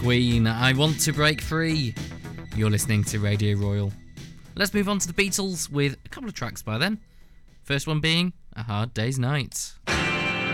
Queen, I Want to Break Free. You're listening to Radio Royal. Let's move on to the Beatles with a couple of tracks by them. First one being A Hard Day's Night.